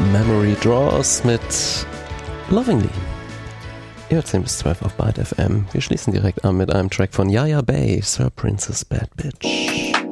Memory Draws mit Lovingly. Ihr hört 10 bis 12 auf Byte FM. Wir schließen direkt an mit einem Track von Yaya Bay, Sir Princess Bad Bitch.